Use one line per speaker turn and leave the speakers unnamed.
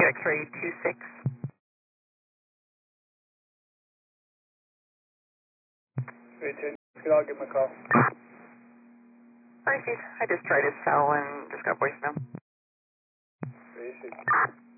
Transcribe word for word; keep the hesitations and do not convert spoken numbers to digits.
X-ray two six.
three two, could I give him a call?
Hi, Steve. I just tried his cell and just got voicemail.
three six.